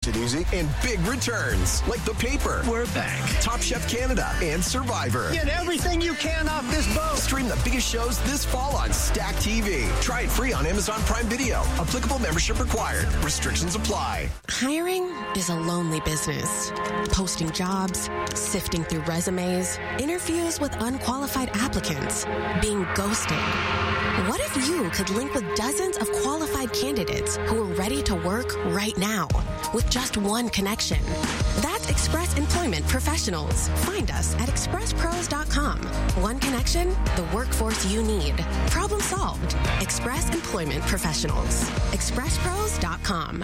it easy, and big returns like The Paper. We're back. Top Chef Canada and Survivor. Get everything you can off this boat. Stream the biggest shows this fall on Stack TV. Try it free on Amazon Prime Video. Applicable membership required. Restrictions apply. Hiring is a lonely business. Posting jobs, sifting through resumes, interviews with unqualified applicants, being ghosted. What if you could link with dozens of qualified candidates who are ready to work right now with just one connection? That's Express Employment Professionals. Find us at expresspros.com. One connection, the workforce you need. Problem solved. Express Employment Professionals. expresspros.com.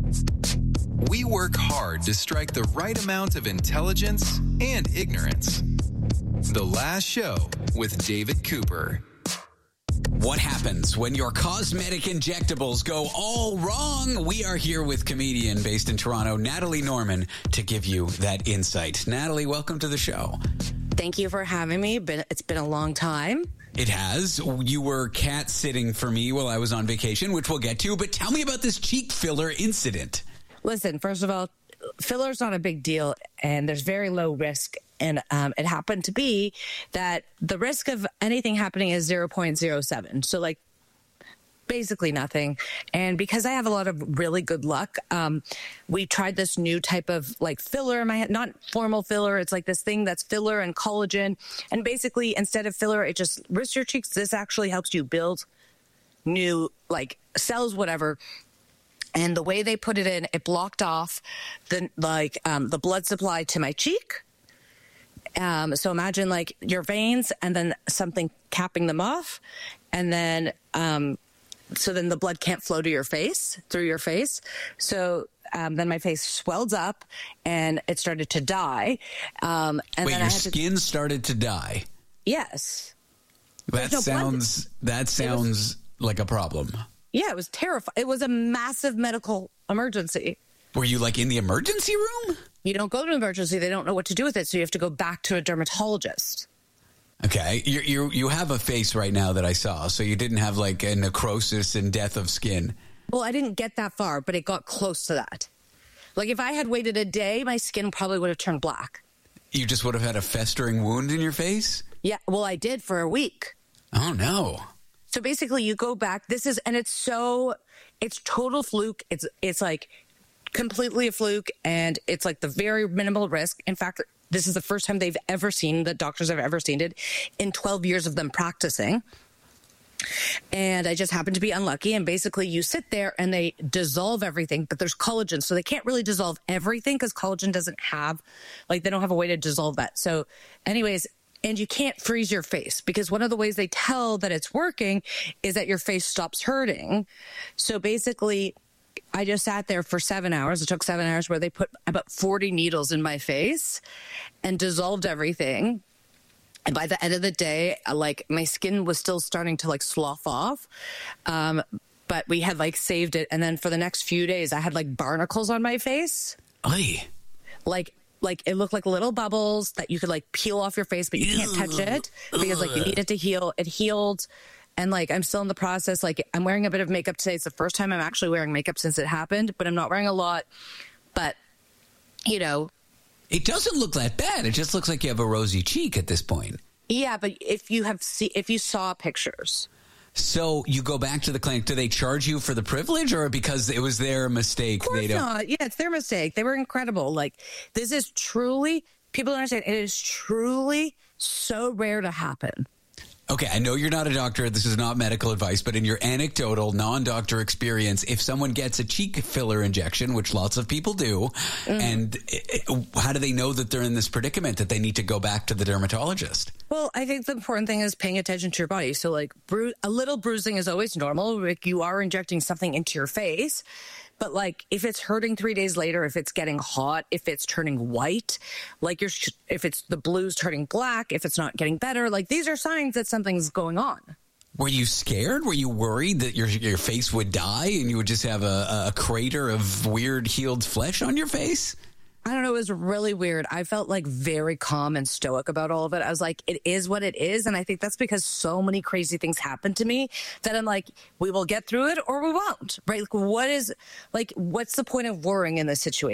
We work hard to strike the right amount of intelligence and ignorance. The Last Show with David Cooper. What happens when your cosmetic injectables go all wrong? We are here with comedian based in Toronto, Natalie Norman, to give you that insight. Natalie, welcome to the show. Thank you for having me. It's been a long time. It has. You were cat sitting for me while I was on vacation, which we'll get to, but tell me about this cheek filler incident. Listen, first of all, filler's not a big deal, and there's very low risk. And it happened to be that the risk of anything happening is 0.07. So, like, basically nothing. And because I have a lot of really good luck, we tried this new type of, like, filler in my head. Not formal filler. It's like this thing that's filler and collagen. And basically, instead of filler, it just risks your cheeks. This actually helps you build new, like, cells, whatever. And the way they put it in, it blocked off the blood supply to my cheek. So imagine like your veins and then something capping them off. And then, so then the blood can't flow to your face, through your face. So, then my face swelled up and it started to die. And wait, then your skin started to die? Yes. That sounds like a problem. Yeah, it was terrifying. It was a massive medical emergency. Were you like in the emergency room? You don't go to an emergency. They don't know what to do with it. So you have to go back to a dermatologist. Okay. You have a face right now that I saw. So you didn't have like a necrosis and death of skin. Well, I didn't get that far, but it got close to that. Like if I had waited a day, my skin probably would have turned black. You just would have had a festering wound in your face? Yeah. Well, I did for a week. Oh, no. So basically you go back. It's total fluke. It's like completely a fluke, and it's like the very minimal risk. In fact, this is the first time that doctors have ever seen it in 12 years of them practicing. And I just happened to be unlucky. And basically you sit there and they dissolve everything, but there's collagen. So they can't really dissolve everything because collagen doesn't have, like, they don't have a way to dissolve that. So anyways, and you can't freeze your face because one of the ways they tell that it's working is that your face stops hurting. So basically, I just sat there for 7 hours. It took 7 hours where they put about 40 needles in my face and dissolved everything. And by the end of the day, like my skin was still starting to like slough off. But we had like saved it. And then for the next few days, I had like barnacles on my face. Aye. Like it looked like little bubbles that you could like peel off your face, but you can't touch it because like you need it to heal. It healed. And like, I'm still in the process. Like I'm wearing a bit of makeup today. It's the first time I'm actually wearing makeup since it happened, but I'm not wearing a lot. But, you know. It doesn't look that bad. It just looks like you have a rosy cheek at this point. Yeah, but if you saw pictures. So you go back to the clinic. Do they charge you for the privilege or because it was their mistake? Of course not. Yeah, it's their mistake. They were incredible. Like this is truly, people don't understand, it is truly so rare to happen. Okay, I know you're not a doctor. This is not medical advice, but in your anecdotal, non-doctor experience, if someone gets a cheek filler injection, which lots of people do, and how do they know that they're in this predicament, that they need to go back to the dermatologist? Well, I think the important thing is paying attention to your body. So, like, a little bruising is always normal. Like, you are injecting something into your face. But, like, if it's hurting 3 days later, if it's getting hot, if it's turning white, like if it's the blues turning black, if it's not getting better, like these are signs that something's going on. Were you scared? Were you worried that your face would die and you would just have a crater of weird healed flesh on your face? I don't know. It was really weird. I felt like very calm and stoic about all of it. I was like, it is what it is. And I think that's because so many crazy things happen to me that I'm like, we will get through it or we won't, right? Like, what's the point of worrying in this situation?